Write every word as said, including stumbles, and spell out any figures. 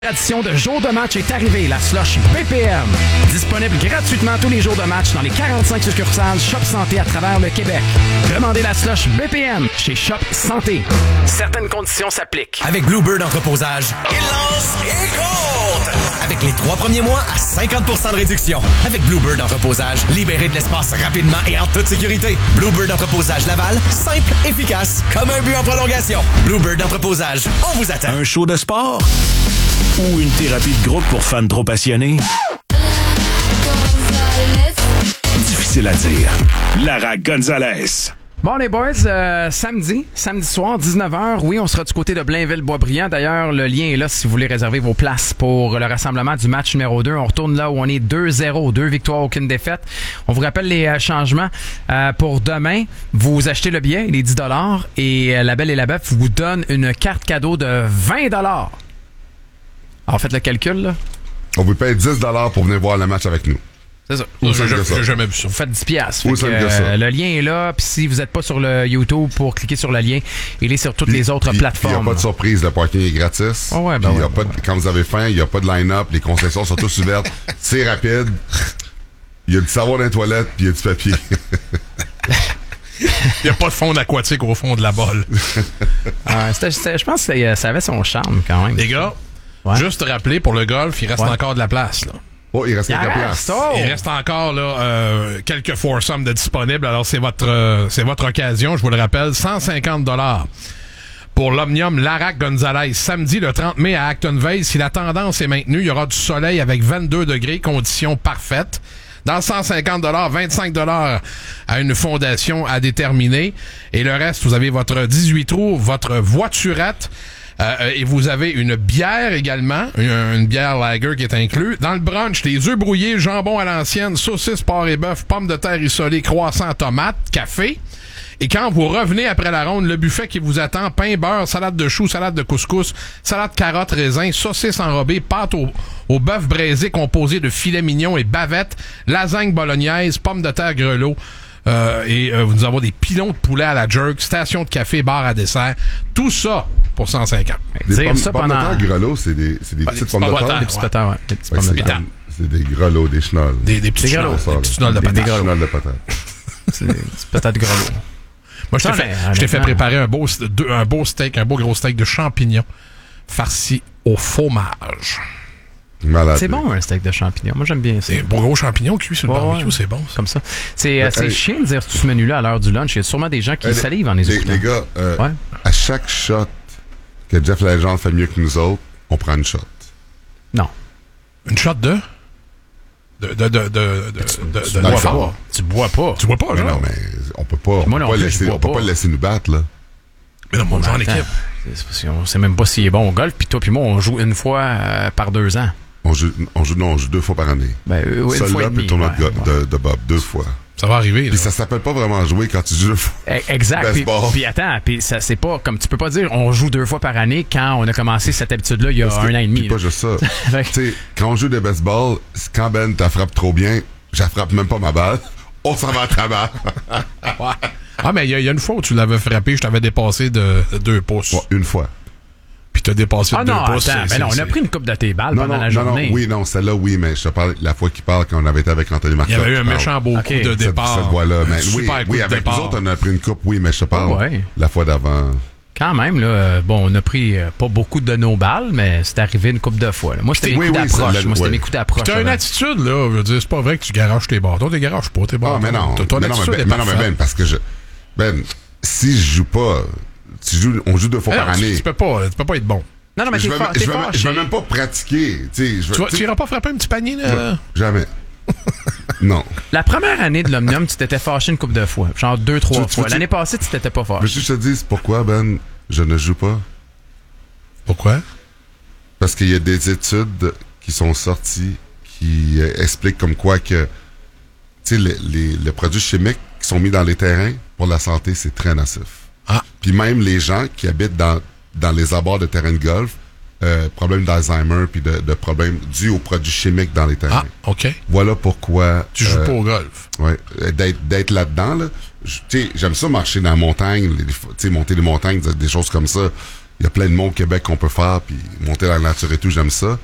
L'édition de jour de match est arrivée, la slush B P M. Disponible gratuitement tous les jours de match dans les quarante-cinq succursales Shop Santé à travers le Québec. Demandez la slush B P M chez Shop Santé. Certaines conditions s'appliquent. Avec Bluebird Entreposage, il lance et compte! Avec les trois premiers mois à cinquante pour cent de réduction. Avec Bluebird Entreposage, libérez de l'espace rapidement et en toute sécurité. Bluebird Entreposage Laval, simple, efficace, comme un but en prolongation. Bluebird Entreposage, on vous attend. Un show de sport? Ou une thérapie de groupe pour fans trop passionnés? Difficile à dire. Lara Gonzalez. Bon les boys, euh, samedi, samedi soir, dix-neuf heures, oui, on sera du côté de Blainville-Boisbriand. D'ailleurs, le lien est là si vous voulez réserver vos places pour le rassemblement du match numéro deux. On retourne là où on est deux zéro, deux victoires, aucune défaite. On vous rappelle les euh, changements. Euh, pour demain, vous achetez le billet, il est dix dollars, et euh, la Belle et la Bête vous donne une carte cadeau de vingt dollars. Alors, faites le calcul, là. On vous paye dix dollars pour venir voir le match avec nous. C'est ça. Où j'ai, ça j'ai jamais vu ça. Vous faites dix piastres. Où Fait ça que, que ça? euh, le lien est là. Puis si vous n'êtes pas sur le YouTube pour cliquer sur le lien, il est sur toutes Puis, les autres puis, plateformes. Il n'y a pas de surprise. Le parking est gratis. Oh ouais, ben Puis, y a ouais, pas ouais. de, quand vous avez faim, il n'y a pas de line-up. Les concessions sont toutes ouvertes. C'est rapide. Il y a du savon dans les toilettes, puis il y a du papier. Il n'y a pas de fond aquatique au fond de la bolle. Ah, c'était- c'était- je pense que ça avait son charme quand même. Les gars, Ouais. juste rappeler pour le golf, il reste Ouais. encore de la place. Là. Oh, il reste Il quelques en places. reste, oh! Il reste encore là, euh, quelques foursomes de disponibles. Alors, c'est votre, euh, c'est votre occasion, je vous le rappelle. cent cinquante dollars pour l'Omnium Larac Gonzalez. Samedi, le trente mai à Acton Vale. Si la tendance est maintenue, il y aura du soleil avec vingt-deux degrés, conditions parfaites. Dans cent cinquante dollars, vingt-cinq dollars à une fondation à déterminer. Et le reste, vous avez votre dix-huit trous, votre voiturette. Euh, et vous avez une bière également, une, une bière lager qui est inclus. Dans le brunch, les œufs brouillés, jambon à l'ancienne, saucisses, porc et bœuf, pommes de terre isolées, croissants, tomates, café. Et quand vous revenez après la ronde, le buffet qui vous attend, pain, beurre, salade de choux, salade de couscous, salade carottes, raisins, saucisses enrobées, pâte au, au bœuf braisé composé de filets mignons et bavettes, lasagne bolognaise, pommes de terre grelots. Euh, et euh, nous avons des pilons de poulet à la jerk, station de café, bar à dessert. Tout ça pour cent cinquante. Des Dire pommes, ça pommes pendant... de terre grelots, c'est des, c'est des Ah, petites des pommes de petites pommes de terre. Des petits Ouais. pétards, ouais. Des petits Ouais, pommes de c'est, terre. comme- c'est des grelots, des chenolles. Des, des petits Des chenolles, grelots. des petits chenolles de Des- des patates. Des grelots. chenolles de patates. C'est des petits pétards de grelots. Moi, je t'ai Ça, fait, mais, je t'ai fait honnêtement- préparer un beau, deux- un beau steak, un beau gros steak de champignons farci au fromage. Malade. C'est bon, un steak de champignons. Moi, j'aime bien ça. Des beaux gros champignons cuits sur le Ouais, barbecue, ouais. c'est bon. Ça. Comme ça. C'est, euh, Mais, c'est hey. chiant de dire tout ce menu-là à l'heure du lunch. Il y a sûrement des gens qui Eh, salivent en les les, écoutant. les gars, euh, Ouais. à chaque shot que Jeff Legendre fait mieux que nous autres, on prend une shot. Non. Une shot de? De, de, de, de, de, de, de Dans le bois fond. pas. Tu bois pas. Tu vois pas, Mais genre? non, mais on peut pas, on Moi peut non pas, plus, laisser, je bois on peut pas. pas le laisser nous battre, là. Mais non, mon genre en Attends. équipe. C'est parce qu'on sait même pas s'il est bon au golf. Puis toi puis moi, on joue une fois euh, par deux ans. On joue, on joue, non, on joue deux fois par année. Ben, euh, une Seul fois et là, puis demi. le tournoi ouais, de, ouais. de, de Bob, deux fois. Ça va arriver, là. Puis ça s'appelle pas vraiment jouer quand tu joues deux fois. Eh, Exact. Puis, Baseball. puis attends, puis ça c'est pas comme tu peux pas dire on joue deux fois par année quand on a commencé cette habitude-là il y a Parce que- un an et demi. puis pas là. juste ça. Fait que- Tu sais, quand on joue de baseball, c'est quand Ben t'as frappe trop bien, j'attrape même pas ma balle, on s'en va à travers. Ah, mais il y, a- il y a une fois où tu l'avais frappé, je t'avais dépassé de, de deux pouces. Bon, une fois. Puis t'as dépassé Ah de deux non, pouces. attends, c'est- ben non, on c'est- a pris une coupe de tes balles Non, pendant non, la non, non, journée. oui, non, celle-là, oui, mais je te parle la fois qu'il parle quand on avait été avec Anthony Il Marcotte. y avait eu un je parle. méchant beau Ok. coup de Cette, départ. cette voie-là. Mais oui, Super coup oui, de avec départ. nous autres, on a pris une coupe, oui, mais je te parle Ah ouais. la fois d'avant. Quand même, là, euh, bon, on a pris euh, pas beaucoup de nos balles, mais c'est arrivé une coupe de fois. là. Moi, c'était mes Oui, coups oui, d'approche. c'est la- Moi, c'était ouais. mes coups d'approche. T'as une avant. attitude, là. Je veux dire, c'est pas vrai que tu garages tes bâtons. Tu garages pas tes bâtons. Ah, mais non. T'as ton mais non, attitude mais est ben, mais non, mais parfaite. Ben, parce que je. Ben, si je joue pas, tu joues, on joue deux fois Mais par non, tu- année. Tu peux pas, tu peux pas être bon. Non, non, mais Je t'es vais, fa- je t'es vais- fâché. je vais même pas pratiquer. Tu sais, je vais- Tu vas- tu tu sais, iras pas frapper un petit panier, là? jamais. Non. La première année de l'Omnium, tu t'étais fâché une couple de fois. Genre deux, trois Tu- tu- fois. tu- L'année passée, tu t'étais pas Mais fâché. je te dis pourquoi, Ben, je ne joue pas. Pourquoi? Parce qu'il y a des études qui sont sorties qui euh, expliquent comme quoi que, tu sais, les, les, les produits chimiques qui sont mis dans les terrains, pour la santé, c'est très nocif. Ah. Puis même les gens qui habitent dans, dans les abords de terrains de golf, euh, problèmes d'Alzheimer puis de, de problèmes dus aux produits chimiques dans les terrains. Ah, OK. Voilà pourquoi... Tu joues euh, pas au golf. Ouais, euh, d'être d'être là-dedans, là. Je- Tu sais, j'aime ça marcher dans la montagne, les- tu sais, monter les montagnes, des choses comme ça. il y a plein de mots au Québec qu'on peut faire, puis monter dans la nature et tout, j'aime ça.